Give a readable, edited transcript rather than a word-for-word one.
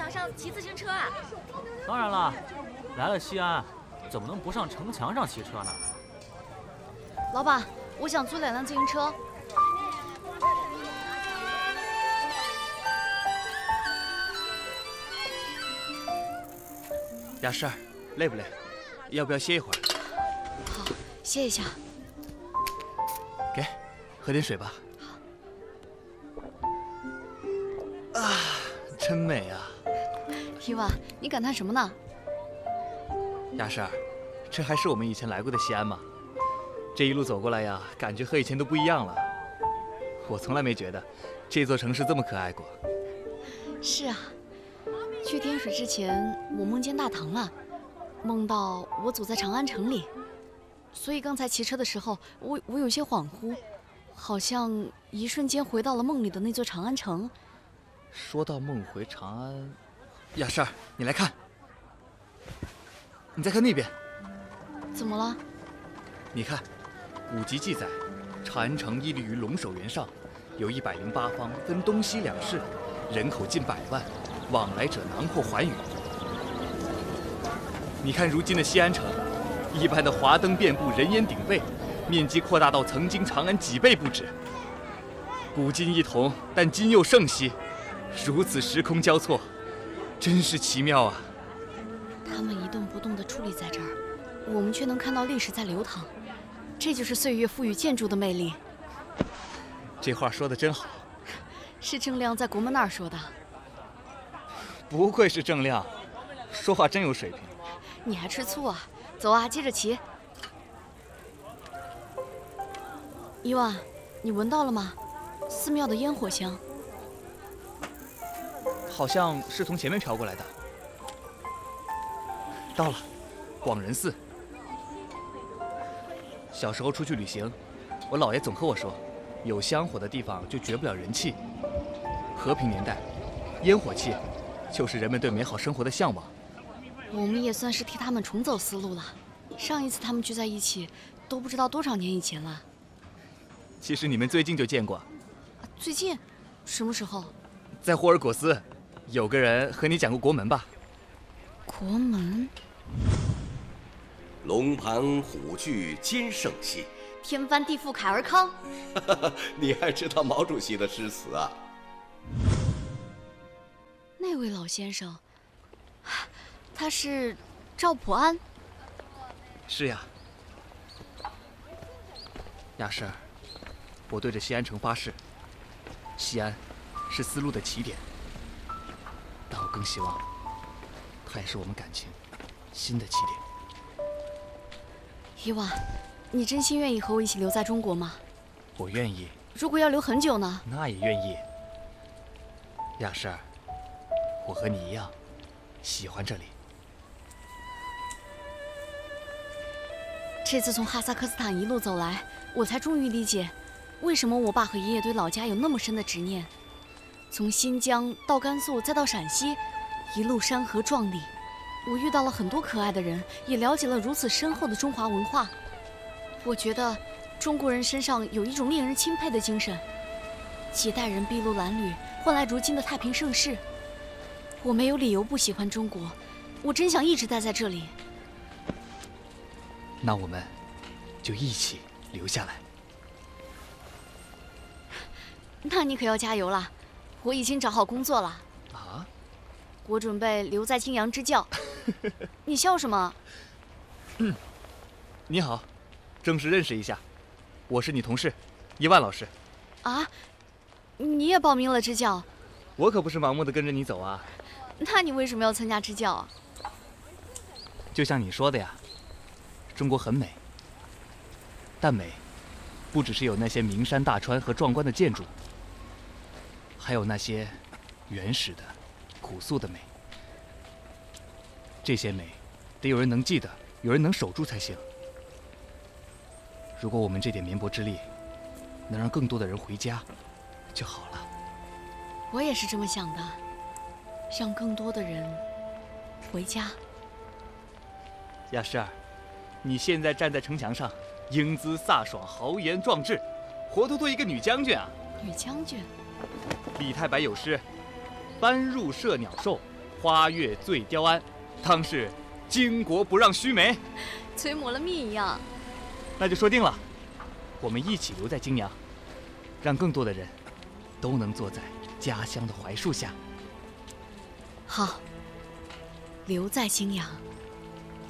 想上骑自行车啊？ 当然了，来了西安，怎么能不上城墙上骑车呢？ 老板，我想租2辆自行车。 雅诗，累不累？要不要歇一会儿？ 好，歇一下。 给，喝点水吧。啊，真美啊！ 伊娃，你感叹什么呢？ 雅诗，这还是我们以前来过的西安吗？这一路走过来呀，感觉和以前都不一样了。我从来没觉得这座城市这么可爱过。 是啊，去天水之前，我梦见大唐了，梦到我走在长安城里，所以刚才骑车的时候，我有些恍惚，好像一瞬间回到了梦里的那座长安城。 说到梦回长安，雅诗，你来看，你再看那边， 怎么了？ 你看，古籍记载，长安城屹立于龙首原上，有108方，分东西2市，人口近100万，往来者囊括寰宇。你看如今的西安城，一般的华灯遍布，人烟鼎沸，面积扩大到曾经长安几倍不止。古今异同，但今又盛熙，如此时空交错，真是奇妙啊！ 他们一动不动地矗立在这儿，我们却能看到历史在流淌，这就是岁月赋予建筑的魅力。 这话说得真好， 是郑亮在国门那儿说的。 不愧是郑亮，说话真有水平。 你还吃醋啊？走啊，接着骑。伊娃，你闻到了吗？寺庙的烟火香。 好像是从前面飘过来的。到了，广仁寺。小时候出去旅行，我姥爷总和我说，有香火的地方就绝不了人气。和平年代，烟火气就是人们对美好生活的向往。 我们也算是替他们重走思路了。上一次他们聚在一起，都不知道多少年以前了。 其实你们最近就见过。 最近？什么时候？ 在霍尔果斯，有个人和你讲过国门吧？ 国门。 龙盘虎踞今盛熙， 天翻地覆凯而康。 你还知道毛主席的诗词啊？ 那位老先生，他是赵普安。 是呀，雅诗，我对着西安城发誓，西安是丝路的起点，但我更希望它也是我们感情新的起点。 伊娃，你真心愿意和我一起留在中国吗？ 我愿意。 如果要留很久呢？ 那也愿意。雅诗，我和你一样喜欢这里。 这次从哈萨克斯坦一路走来，我才终于理解，为什么我爸和爷爷对老家有那么深的执念。从新疆到甘肃，再到陕西，一路山河壮丽，我遇到了很多可爱的人，也了解了如此深厚的中华文化。我觉得中国人身上有一种令人钦佩的精神，几代人筚路蓝缕，换来如今的太平盛世。我没有理由不喜欢中国，我真想一直待在这里。 那我们就一起留下来。 那你可要加油了，我已经找好工作了。 啊？ 我准备留在青阳支教。你笑什么？ 你好，正式认识一下，我是你同事，伊万老师。 啊？你也报名了支教？ 我可不是盲目的跟着你走啊。 那你为什么要参加支教啊？ 就像你说的呀，中国很美，但美不只是有那些名山大川和壮观的建筑，还有那些原始的、朴素的美。这些美得有人能记得，有人能守住才行。如果我们这点绵薄之力能让更多的人回家就好了。 我也是这么想的，让更多的人回家。 雅诗儿，你现在站在城墙上，英姿飒爽，豪言壮志，活脱脱一个女将军啊！ 女将军。 李太白有诗：“搬入射鸟兽， 花月醉雕鞍，当是巾帼不让须眉。 催抹了蜜一样。 那就说定了，我们一起留在泾阳，让更多的人都能坐在家乡的槐树下。 好，留在泾阳。